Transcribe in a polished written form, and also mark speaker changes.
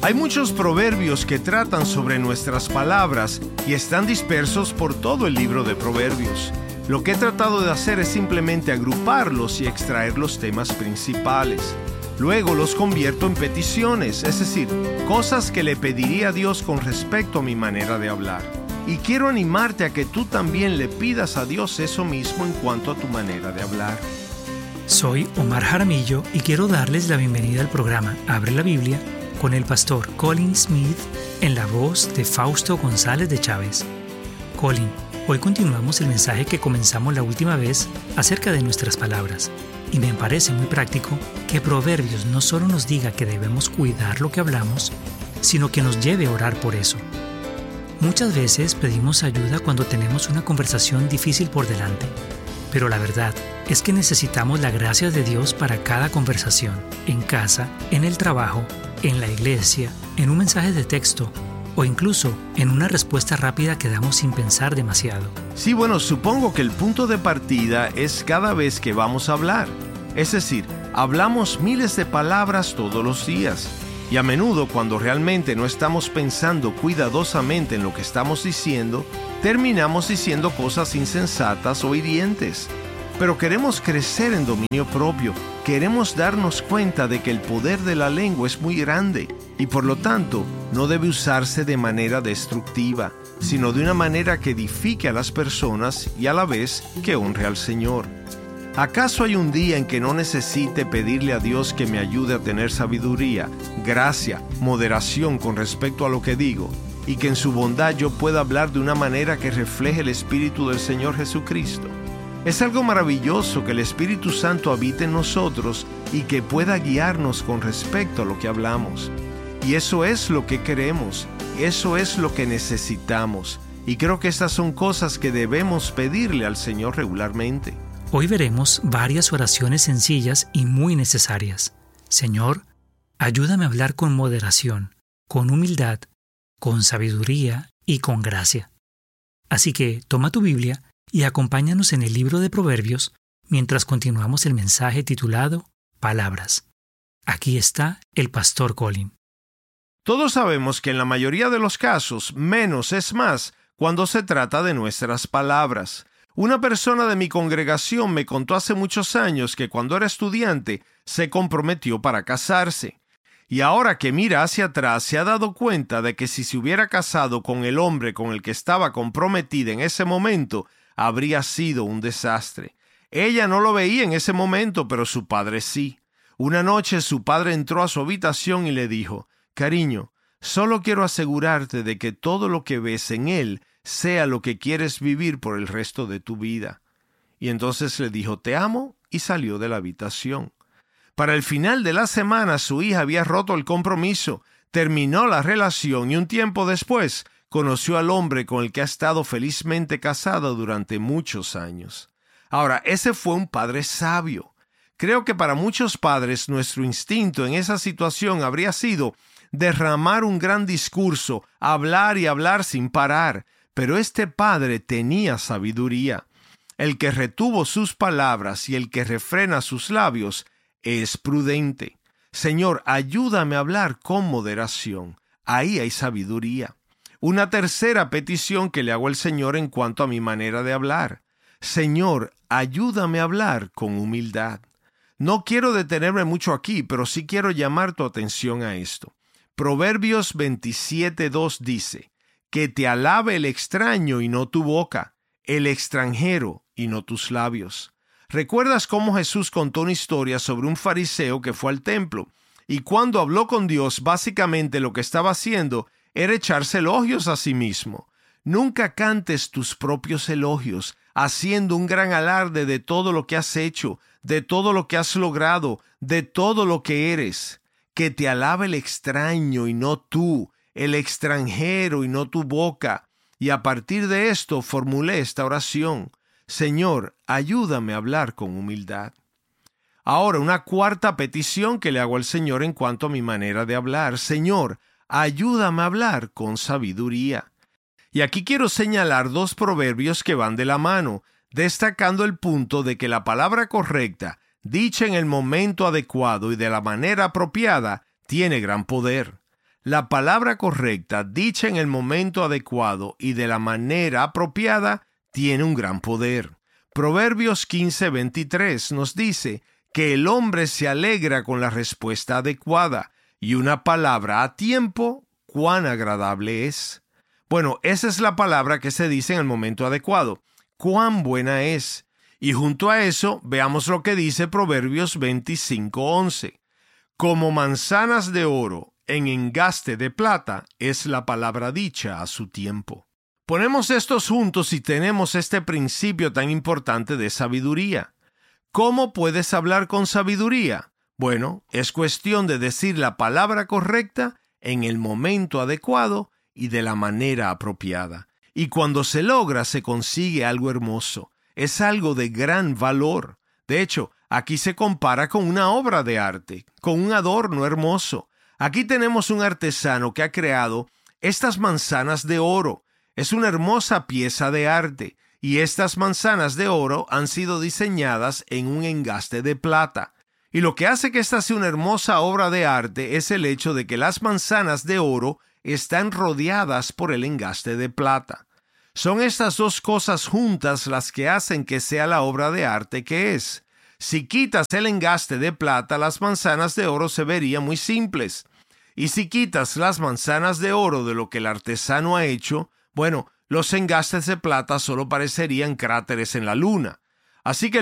Speaker 1: Hay muchos proverbios que tratan sobre nuestras palabras y están dispersos por todo el libro de Proverbios. Lo que he tratado de hacer es simplemente agruparlos y extraer los temas principales. Luego los convierto en peticiones, es decir, cosas que le pediría a Dios con respecto a mi manera de hablar. Y quiero animarte a que tú también le pidas a Dios eso mismo en cuanto a tu manera de hablar.
Speaker 2: Soy Omar Jaramillo y quiero darles la bienvenida al programa Abre la Biblia con el pastor Colin Smith en la voz de Fausto González de Chávez. Colin, hoy continuamos el mensaje que comenzamos la última vez acerca de nuestras palabras. Y me parece muy práctico que Proverbios no solo nos diga que debemos cuidar lo que hablamos, sino que nos lleve a orar por eso. Muchas veces pedimos ayuda cuando tenemos una conversación difícil por delante, pero la verdad es que necesitamos la gracia de Dios para cada conversación, en casa, en el trabajo, en la iglesia, en un mensaje de texto o incluso en una respuesta rápida que damos sin pensar demasiado.
Speaker 1: Sí, bueno, supongo que el punto de partida es cada vez que vamos a hablar. Es decir, hablamos miles de palabras todos los días. Y a menudo, cuando realmente no estamos pensando cuidadosamente en lo que estamos diciendo, terminamos diciendo cosas insensatas o hirientes. Pero queremos crecer en dominio propio. Queremos darnos cuenta de que el poder de la lengua es muy grande y por lo tanto no debe usarse de manera destructiva, sino de una manera que edifique a las personas y a la vez que honre al Señor. ¿Acaso hay un día en que no necesite pedirle a Dios que me ayude a tener sabiduría, gracia, moderación con respecto a lo que digo, y que en su bondad yo pueda hablar de una manera que refleje el Espíritu del Señor Jesucristo? Es algo maravilloso que el Espíritu Santo habite en nosotros y que pueda guiarnos con respecto a lo que hablamos. Y eso es lo que queremos, eso es lo que necesitamos. Y creo que estas son cosas que debemos pedirle al Señor regularmente.
Speaker 2: Hoy veremos varias oraciones sencillas y muy necesarias. Señor, ayúdame a hablar con moderación, con humildad, con sabiduría y con gracia. Así que toma tu Biblia y acompáñanos en el libro de Proverbios mientras continuamos el mensaje titulado Palabras. Aquí está el pastor Colin.
Speaker 1: Todos sabemos que en la mayoría de los casos, menos es más cuando se trata de nuestras palabras. Una persona de mi congregación me contó hace muchos años que cuando era estudiante se comprometió para casarse. Y ahora que mira hacia atrás se ha dado cuenta de que si se hubiera casado con el hombre con el que estaba comprometida en ese momento, habría sido un desastre. Ella no lo veía en ese momento, pero su padre sí. Una noche su padre entró a su habitación y le dijo: «Cariño, solo quiero asegurarte de que todo lo que ves en él sea lo que quieres vivir por el resto de tu vida». Y entonces le dijo: «Te amo», y salió de la habitación. Para el final de la semana su hija había roto el compromiso, terminó la relación y un tiempo después conoció al hombre con el que ha estado felizmente casada durante muchos años. Ahora, ese fue un padre sabio. Creo que para muchos padres nuestro instinto en esa situación habría sido derramar un gran discurso, hablar y hablar sin parar, pero este padre tenía sabiduría. El que retuvo sus palabras y el que refrena sus labios es prudente. Señor, ayúdame a hablar con moderación. Ahí hay sabiduría. Una tercera petición que le hago al Señor en cuanto a mi manera de hablar. Señor, ayúdame a hablar con humildad. No quiero detenerme mucho aquí, pero sí quiero llamar tu atención a esto. Proverbios 27:2 dice: «Que te alabe el extraño y no tu boca, el extranjero y no tus labios». ¿Recuerdas cómo Jesús contó una historia sobre un fariseo que fue al templo? Y cuando habló con Dios, básicamente lo que estaba haciendo era echarse elogios a sí mismo. Nunca cantes tus propios elogios, haciendo un gran alarde de todo lo que has hecho, de todo lo que has logrado, de todo lo que eres. Que te alabe el extraño y no tú, el extranjero y no tu boca. Y a partir de esto formulé esta oración: Señor, ayúdame a hablar con humildad. Ahora, una cuarta petición que le hago al Señor en cuanto a mi manera de hablar. Señor, ayúdame a hablar con sabiduría. Y aquí quiero señalar dos proverbios que van de la mano, destacando el punto de que la palabra correcta, dicha en el momento adecuado y de la manera apropiada, tiene gran poder. La palabra correcta, dicha en el momento adecuado y de la manera apropiada, tiene un gran poder. Proverbios 15:23 nos dice que el hombre se alegra con la respuesta adecuada, y una palabra a tiempo, cuán agradable es. Bueno, esa es la palabra que se dice en el momento adecuado. Cuán buena es. Y junto a eso, veamos lo que dice Proverbios 25:11. Como manzanas de oro en engaste de plata es la palabra dicha a su tiempo. Ponemos estos juntos y tenemos este principio tan importante de sabiduría. ¿Cómo puedes hablar con sabiduría? Bueno, es cuestión de decir la palabra correcta en el momento adecuado y de la manera apropiada. Y cuando se logra, se consigue algo hermoso. Es algo de gran valor. De hecho, aquí se compara con una obra de arte, con un adorno hermoso. Aquí tenemos un artesano que ha creado estas manzanas de oro. Es una hermosa pieza de arte, y estas manzanas de oro han sido diseñadas en un engaste de plata. Y lo que hace que esta sea una hermosa obra de arte es el hecho de que las manzanas de oro están rodeadas por el engaste de plata. Son estas dos cosas juntas las que hacen que sea la obra de arte que es. Si quitas el engaste de plata, las manzanas de oro se verían muy simples. Y si quitas las manzanas de oro de lo que el artesano ha hecho, bueno, los engastes de plata solo parecerían cráteres en la luna. Así que